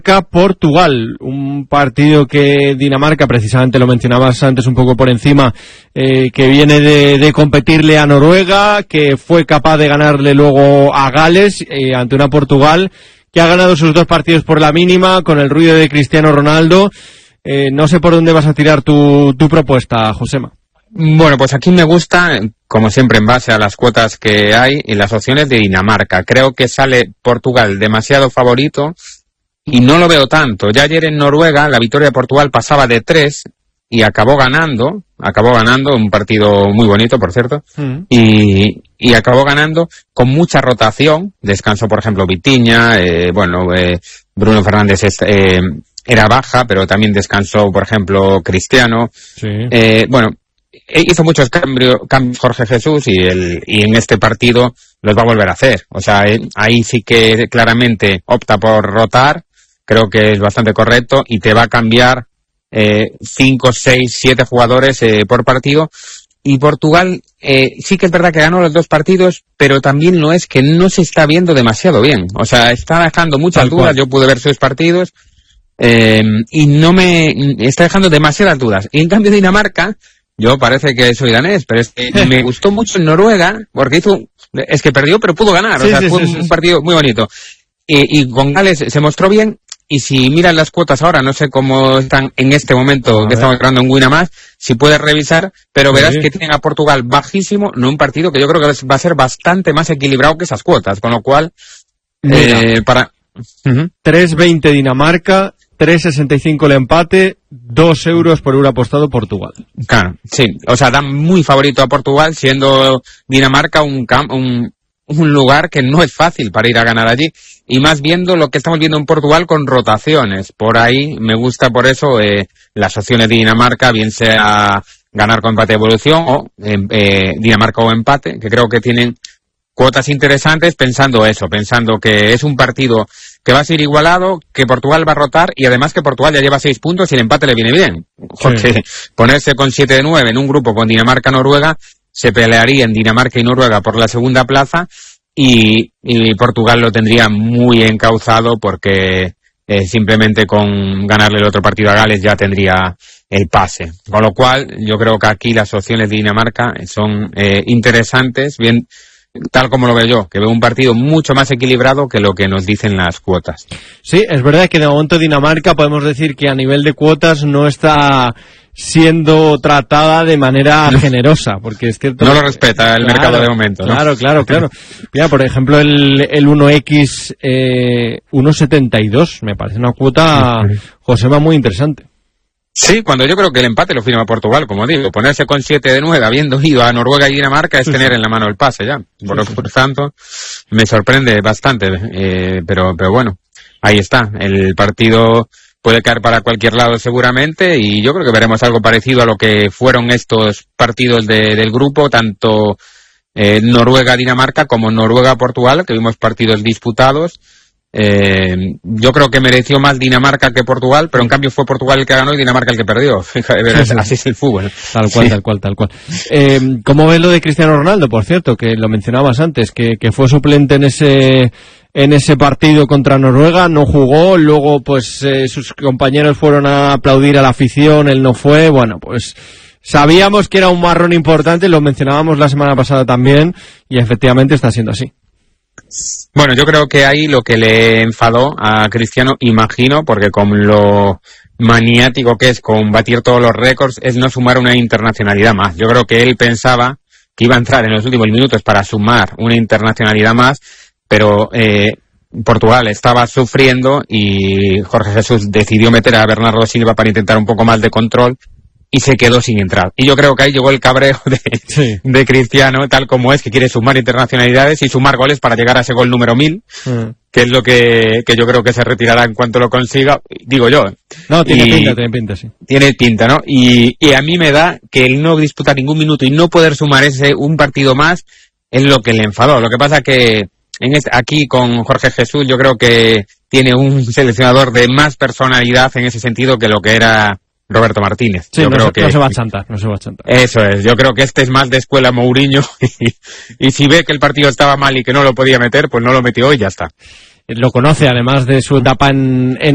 Portugal, un partido que Dinamarca, precisamente lo mencionabas antes un poco por encima, que viene de competirle a Noruega, que fue capaz de ganarle luego a Gales ante una Portugal que ha ganado sus 2 partidos por la mínima, con el ruido de Cristiano Ronaldo. No sé por dónde vas a tirar tu propuesta, Josema. Bueno, pues aquí me gusta, como siempre, en base a las cuotas que hay y las opciones de Dinamarca. Creo que sale Portugal demasiado favorito y no lo veo tanto. Ya ayer en Noruega la victoria de Portugal pasaba de 3 y acabó ganando un partido muy bonito, por cierto, y acabó ganando con mucha rotación. Descansó, por ejemplo, Vitinha, Bruno Fernández era baja, pero también descansó, por ejemplo, Cristiano. Sí. Hizo muchos cambios Jorge Jesús y en este partido los va a volver a hacer. O sea, ahí sí que claramente opta por rotar. Creo que es bastante correcto y te va a cambiar 5, 6, 7 jugadores por partido. Y Portugal sí que es verdad que ganó los 2 partidos, pero también no es que no se está viendo demasiado bien. O sea, está dejando muchas dudas. Yo pude ver sus partidos y no me está dejando demasiadas dudas. Y en cambio Dinamarca, yo parece que soy danés, pero es que me gustó mucho en Noruega porque es que perdió pero pudo ganar. Fue un partido muy bonito. Y con Gales se mostró bien. Y si miras las cuotas ahora, no sé cómo están en este momento que estamos grabando en Winamax, si puedes revisar, pero verás que tienen a Portugal bajísimo, no un partido que yo creo que va a ser bastante más equilibrado que esas cuotas, con lo cual, 3.20 Dinamarca, 3.65 el empate, 2 euros por euro apostado Portugal. Claro, sí, o sea, dan muy favorito a Portugal, siendo Dinamarca un lugar que no es fácil para ir a ganar allí. Y más viendo lo que estamos viendo en Portugal con rotaciones. Por ahí me gusta por eso las opciones de Dinamarca, bien sea ganar con empate de evolución o Dinamarca o empate, que creo que tienen cuotas interesantes pensando que es un partido que va a ser igualado, que Portugal va a rotar y además que Portugal ya lleva 6 puntos y el empate le viene bien. Porque ponerse con 7 de 9 en un grupo con Dinamarca-Noruega, se pelearía en Dinamarca y Noruega por la segunda plaza. Y Portugal lo tendría muy encauzado porque simplemente con ganarle el otro partido a Gales ya tendría el pase. Con lo cual, yo creo que aquí las opciones de Dinamarca son interesantes, bien tal como lo veo yo, que veo un partido mucho más equilibrado que lo que nos dicen las cuotas. Sí, es verdad que de momento Dinamarca podemos decir que a nivel de cuotas no está siendo tratada de manera generosa, porque es cierto... No lo respeta el mercado de momento, ¿no? Claro. Mira, por ejemplo, el 1X 1.72, me parece una cuota, Josema, muy interesante. Sí, cuando yo creo que el empate lo firma Portugal, como digo, ponerse con 7 de 9 habiendo ido a Noruega y Dinamarca es tener en la mano el pase ya. Por tanto, me sorprende bastante, pero bueno, ahí está, el partido puede caer para cualquier lado seguramente y yo creo que veremos algo parecido a lo que fueron estos partidos del grupo, tanto Noruega-Dinamarca como Noruega-Portugal, que vimos partidos disputados. Yo creo que mereció más Dinamarca que Portugal, pero en cambio fue Portugal el que ganó y Dinamarca el que perdió. Fíjate, así es el fútbol. Tal cual. ¿Cómo ves lo de Cristiano Ronaldo, por cierto, que lo mencionabas antes, que fue suplente en ese partido contra Noruega, no jugó, luego pues sus compañeros fueron a aplaudir a la afición, él no fue, bueno, pues sabíamos que era un marrón importante, lo mencionábamos la semana pasada también, y efectivamente está siendo así. Bueno, yo creo que ahí lo que le enfadó a Cristiano, imagino, porque con lo maniático que es con batir todos los récords, es no sumar una internacionalidad más. Yo creo que él pensaba que iba a entrar en los últimos minutos para sumar una internacionalidad más, pero Portugal estaba sufriendo y Jorge Jesús decidió meter a Bernardo Silva para intentar un poco más de control y se quedó sin entrar. Y yo creo que ahí llegó el cabreo de Cristiano, tal como es, que quiere sumar internacionalidades y sumar goles para llegar a ese gol número 1000, que es lo que yo creo que se retirará en cuanto lo consiga, digo yo. No, tiene pinta, sí. Tiene pinta, ¿no? Y a mí me da que el no disputar ningún minuto y no poder sumar un partido más es lo que le enfadó. Lo que pasa que aquí con Jorge Jesús yo creo que tiene un seleccionador de más personalidad en ese sentido que lo que era Roberto Martínez. Sí, no se va a chantar. Eso es, yo creo que este es más de escuela Mourinho y si ve que el partido estaba mal y que no lo podía meter, pues no lo metió y ya está. Lo conoce además de su etapa en